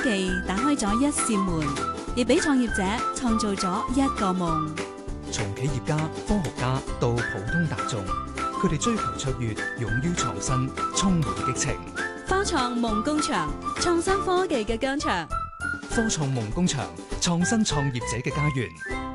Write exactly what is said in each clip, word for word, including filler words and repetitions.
技打開咗一扇門，亦俾創業者創造咗一個夢。 從企業家、科學家到普通大眾，佢哋追求卓越，勇於創新，充滿激情。 科創夢工場，創新科技嘅疆場。 科創夢工場，創新創業者嘅家園。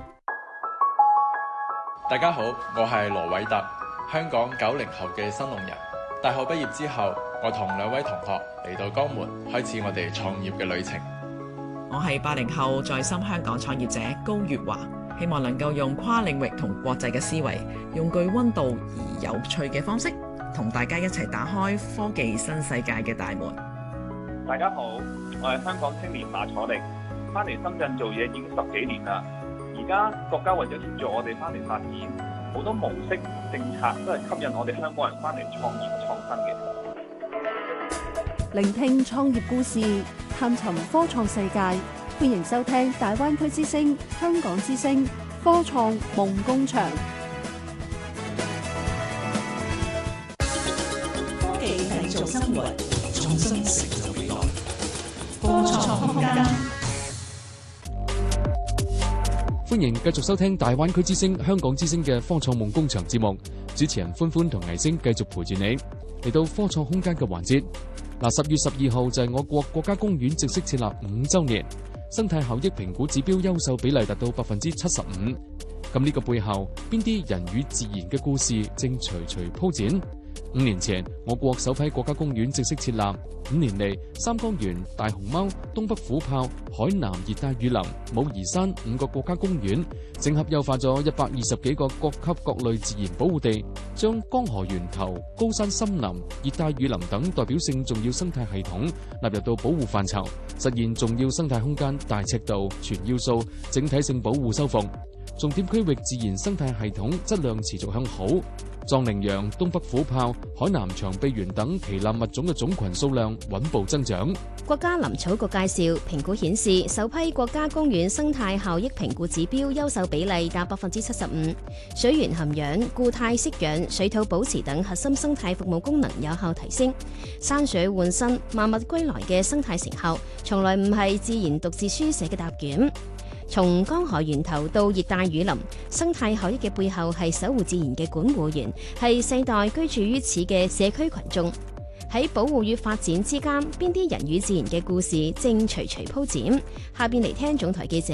大家好，我係羅偉特，香港九零後嘅新農人。大學畢業之後，我同兩位同學嚟到江門，開始我哋創業嘅旅程。 我係八零後在深香港創業者高月華，希望能夠用跨領域同國際嘅思維，用具溫度而有趣嘅方式，同大家一齊打開科技新世界嘅大門。 大家好，我係香港青年馬楚力，翻嚟深圳做嘢已經十幾年啦。而家國家為咗協助我哋翻嚟發展，好多模式政策都係吸引我哋香港人翻嚟創業創新嘅。 聆聽創業故事，探尋科創世界，歡迎收聽大灣區之聲、香港之聲科創夢工場。 科技製造生活，創新成就未來。科創空間。 歡迎繼續收聽大灣區之聲、香港之聲嘅科創夢工場節目，主持人歡歡同藝星繼續陪住你嚟到科創空間嘅環節。嗱，十月十二號就係我國國家公園正式設立五週年，生態效益評估指標優秀比例達到百分之七十五。咁呢個背後，邊啲人與自然嘅故事正徐徐鋪展？五年前，我國首批國家公園正式設立。五年嚟，三江源、大熊貓、東北虎豹、海南熱帶雨林、武夷山五個國家公園整合優化咗一百二十幾個各級各類自然保護地，將江河源頭、高山森林、熱帶雨林等代表性重要生態系統納入到保護範疇，實現重要生態空間大尺度、全要素、整體性保護修復。重點區域自然生態系統質量持續向好，藏羚羊、東北虎豹、海南長臂猿等旗艦物種嘅種群數量穩步增長。 國家林草局介紹，評估顯示首批國家公園生態效益評估指標優秀比例達百分之七十五，水源涵養、固態息氧、水土保持等核心生態服務功能有效提升，山水換新、萬物歸來嘅生態成效，從來唔係自然獨自書寫嘅答卷。從江河源頭到熱帶雨林，生態效益嘅背後係守護自然嘅管護員，係世代居住於此嘅社區群眾。喺保護與發展之間，邊啲人與自然嘅故事正徐徐鋪展？下邊嚟聽總台記者